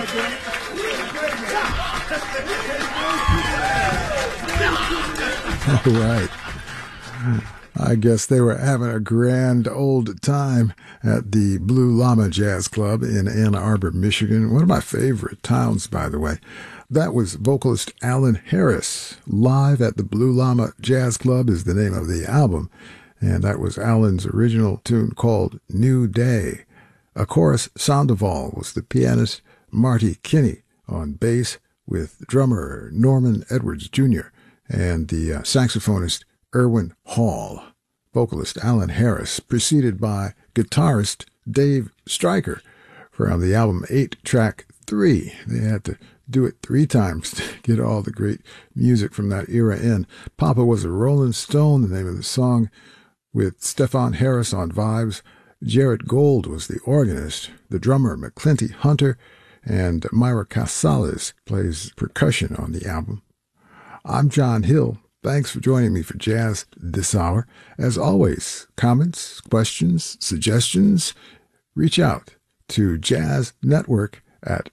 All right. I guess they were having a grand old time at the Blue Llama Jazz Club in Ann Arbor, Michigan. One of my favorite towns, by the way. That was vocalist Alan Harris. Live at the Blue Llama Jazz Club is the name of the album. And that was Alan's original tune called New Day. Akoris Sandoval was the pianist, Marty Kinney on bass with drummer Norman Edwards Jr. and the saxophonist Erwin Hall. Vocalist Alan Harris, preceded by guitarist Dave Stryker from the album 8-track 3. They had to do it 3 times to get all the great music from that era in. Papa Was a Rolling Stone, the name of the song, with Stefan Harris on vibes. Jarrett Gold was the organist. The drummer, McClinty Hunter, and Myra Casales plays percussion on the album. I'm John Hill. Thanks for joining me for Jazz this hour. As always, comments, questions, suggestions, reach out to Jazz Network at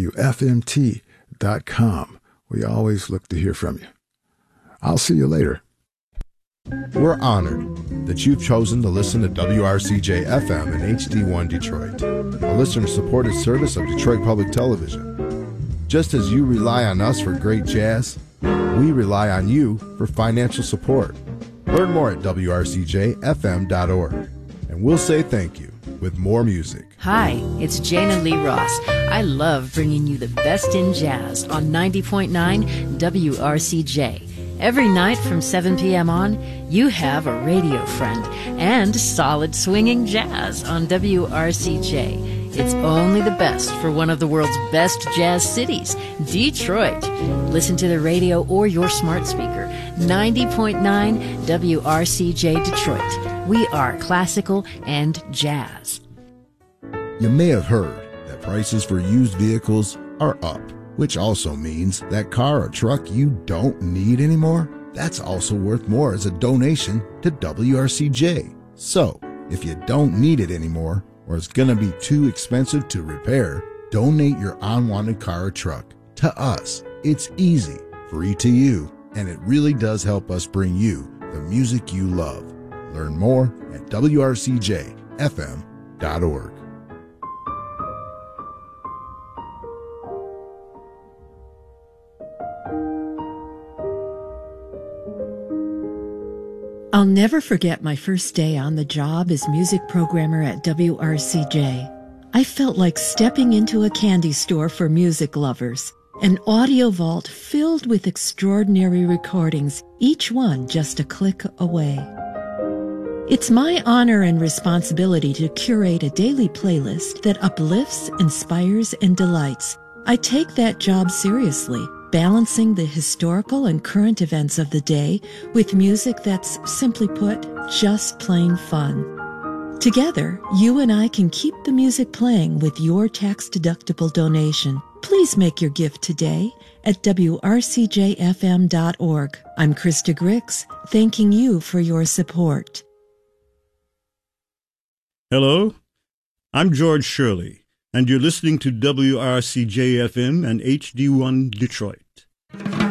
WFMT.com. We always look to hear from you. I'll see you later. We're honored that you've chosen to listen to WRCJ FM and HD1 Detroit, a listener-supported service of Detroit Public Television. Just as you rely on us for great jazz, we rely on you for financial support. Learn more at WRCJFM.org, and we'll say thank you with more music. Hi, it's Jana Lee Ross. I love bringing you the best in jazz on 90.9 WRCJ. Every night from 7 p.m. on, you have a radio friend and solid swinging jazz on WRCJ. It's only the best for one of the world's best jazz cities, Detroit. Listen to the radio or your smart speaker. 90.9 WRCJ Detroit. We are classical and jazz. You may have heard that prices for used vehicles are up, which also means that car or truck you don't need anymore, that's also worth more as a donation to WRCJ. So, if you don't need it anymore, or it's going to be too expensive to repair, donate your unwanted car or truck to us. It's easy, free to you, and it really does help us bring you the music you love. Learn more at WRCJFM.org. I'll never forget my first day on the job as music programmer at WRCJ. I felt like stepping into a candy store for music lovers, an audio vault filled with extraordinary recordings, each one just a click away. It's my honor and responsibility to curate a daily playlist that uplifts, inspires, and delights. I take that job seriously, balancing the historical and current events of the day with music that's, simply put, just plain fun. Together, you and I can keep the music playing with your tax-deductible donation. Please make your gift today at WRCJFM.org. I'm Krista Grix, thanking you for your support. Hello, I'm George Shirley, and you're listening to WRCJ-FM and HD1 Detroit.